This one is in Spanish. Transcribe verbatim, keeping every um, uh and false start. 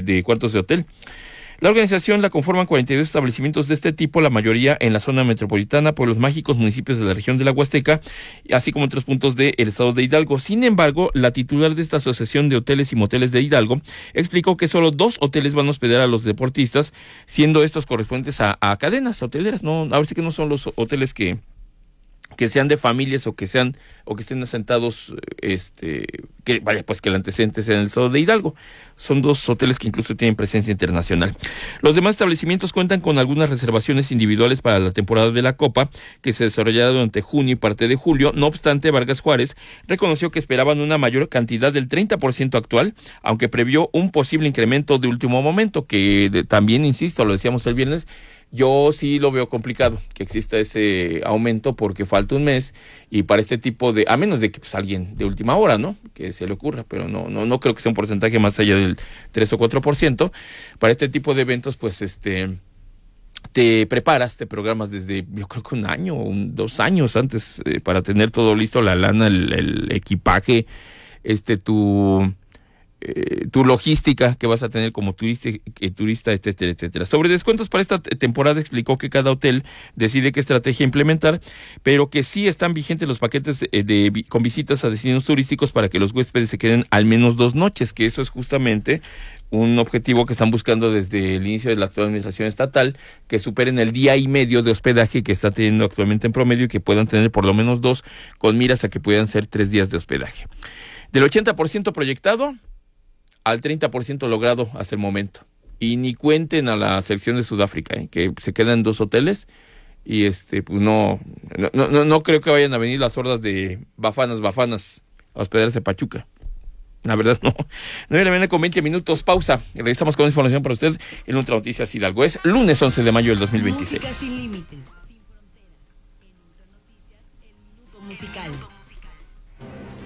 de, de cuartos de hotel. La organización la conforman cuarenta y dos establecimientos de este tipo, la mayoría en la zona metropolitana, pueblos mágicos, municipios de la región de la Huasteca, así como otros puntos del estado de Hidalgo. Sin embargo, la titular de esta Asociación de Hoteles y Moteles de Hidalgo explicó que solo dos hoteles van a hospedar a los deportistas, siendo estos correspondientes a, a cadenas hoteleras. No, ahora sí que no son los hoteles que que sean de familias o que sean o que estén asentados, este, que vaya, pues que el antecedente sea en el estado de Hidalgo. Son dos hoteles que incluso tienen presencia internacional. Los demás establecimientos cuentan con algunas reservaciones individuales para la temporada de la Copa, que se desarrollará durante junio y parte de julio. No obstante, Vargas Juárez reconoció que esperaban una mayor cantidad del treinta por ciento actual, aunque previó un posible incremento de último momento, que de, también, insisto, lo decíamos el viernes, yo sí lo veo complicado que exista ese aumento porque falta un mes y para este tipo de, a menos de que pues alguien de última hora, ¿no? Que se le ocurra, pero no, no, no creo que sea un porcentaje más allá del tres o cuatro por ciento. Para este tipo de eventos, pues este, te preparas, te programas desde, yo creo que un año o un, dos años antes eh, para tener todo listo, la lana, el, el equipaje, este, tu... Eh, tu logística que vas a tener como turista, eh, turista, etcétera, etcétera. Sobre descuentos para esta temporada explicó que cada hotel decide qué estrategia implementar, pero que sí están vigentes los paquetes de, de con visitas a destinos turísticos para que los huéspedes se queden al menos dos noches, que eso es justamente un objetivo que están buscando desde el inicio de la actual administración estatal, que superen el día y medio de hospedaje que está teniendo actualmente en promedio y que puedan tener por lo menos dos, con miras a que puedan ser tres días de hospedaje. Del ochenta por ciento proyectado al treinta por ciento logrado hasta el momento. Y ni cuenten a la selección de Sudáfrica, ¿eh? Que se quedan en dos hoteles y este pues no, no, no, no creo que vayan a venir las hordas de bafanas, bafanas a hospedarse a Pachuca. La verdad no. nueve de la mañana con veinte minutos, pausa. Regresamos con información para usted en Ultra Noticias Hidalgo. Es lunes once de mayo del dos mil veintiséis. Música sin límites, sin fronteras. En Ultra Noticias, el minuto musical.